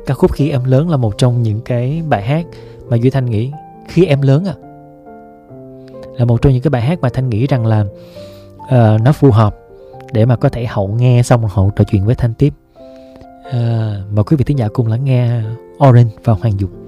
Ca khúc Khi Em Lớn là một trong những cái bài hát mà Duy Thanh nghĩ khi em lớn là một trong những cái bài hát mà Thanh nghĩ rằng là nó phù hợp để mà có thể Hậu nghe xong rồi Hậu trò chuyện với Thanh tiếp. Mời quý vị thính giả cùng lắng nghe Orange và Hoàng Dục.